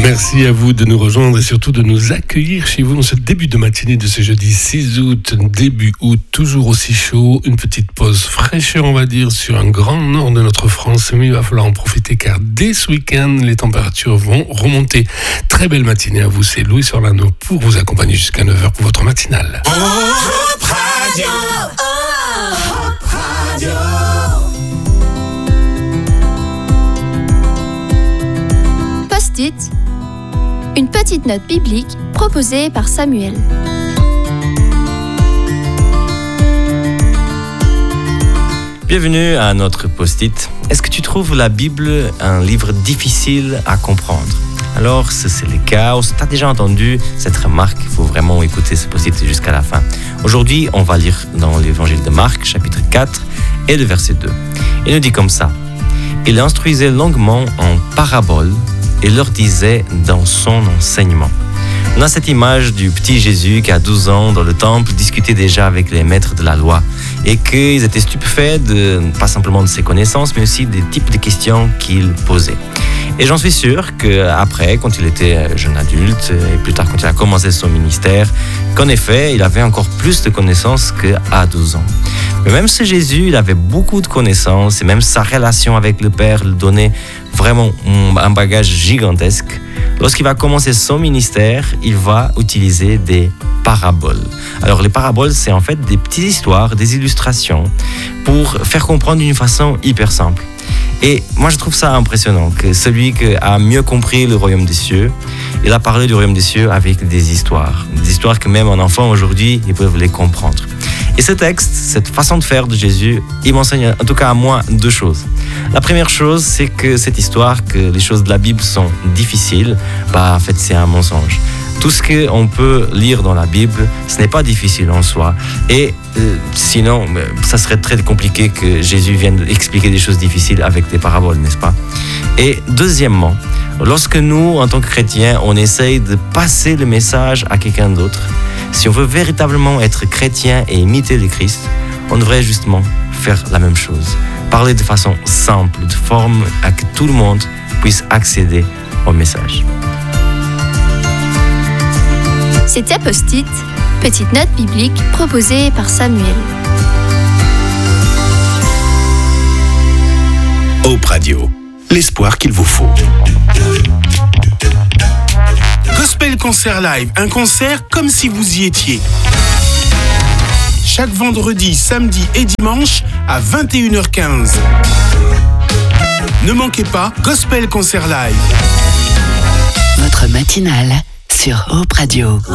Merci à vous de nous rejoindre et surtout de nous accueillir chez vous en ce début de matinée de ce jeudi 6 août, début août, toujours aussi chaud, une petite pause fraîcheur on va dire sur un grand nord de notre France, mais il va falloir en profiter car dès ce week-end les températures vont remonter. Très belle matinée à vous, c'est Louis Orlando pour vous accompagner jusqu'à 9h pour votre matinale. Post-it, une petite note biblique proposée par Samuel. Bienvenue à notre post-it. Est-ce que tu trouves la Bible un livre difficile à comprendre? Alors, si c'est le cas, ou si tu as déjà entendu cette remarque, il faut vraiment écouter ce post-it jusqu'à la fin. Aujourd'hui, on va lire dans l'évangile de Marc, chapitre 4 et le verset 2. Il nous dit comme ça. Il instruisait longuement en paraboles et leur disait dans son enseignement. On a cette image du petit Jésus qui, à 12 ans, dans le temple, discutait déjà avec les maîtres de la loi et qu'ils étaient stupéfaits, pas simplement de ses connaissances, mais aussi des types de questions qu'il posait. Et j'en suis sûr qu'après, quand il était jeune adulte, et plus tard quand il a commencé son ministère, qu'en effet, il avait encore plus de connaissances qu'à 12 ans. Mais même ce Jésus, il avait beaucoup de connaissances, et même sa relation avec le Père lui donnait vraiment un bagage gigantesque. Lorsqu'il va commencer son ministère, il va utiliser des paraboles. Alors les paraboles, c'est en fait des petites histoires, des illustrations pour faire comprendre d'une façon hyper simple. Et moi je trouve ça impressionnant que celui qui a mieux compris le royaume des cieux, il a parlé du royaume des cieux avec des histoires que même un enfant aujourd'hui, ils peuvent les comprendre. Et ce texte, cette façon de faire de Jésus, il m'enseigne en tout cas à moi deux choses. La première chose, c'est que cette histoire, que les choses de la Bible sont difficiles, en fait c'est un mensonge. Tout ce qu'on peut lire dans la Bible, ce n'est pas difficile en soi. Et sinon, ça serait très compliqué que Jésus vienne expliquer des choses difficiles avec des paraboles, n'est-ce pas? Et deuxièmement, lorsque nous, en tant que chrétiens, on essaye de passer le message à quelqu'un d'autre, si on veut véritablement être chrétien et imiter le Christ, on devrait justement faire la même chose. Parler de façon simple, de forme à que tout le monde puisse accéder au message. C'était Post-it, petite note biblique proposée par Samuel. Hope Radio, l'espoir qu'il vous faut. Gospel Concert Live, un concert comme si vous y étiez. Chaque vendredi, samedi et dimanche à 21h15. Ne manquez pas Gospel Concert Live. Votre matinale sur Hope Radio.